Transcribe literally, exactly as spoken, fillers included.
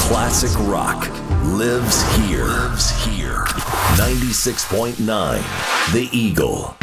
classic rock lives here. Lives here. ninety-six point nine The Eagle.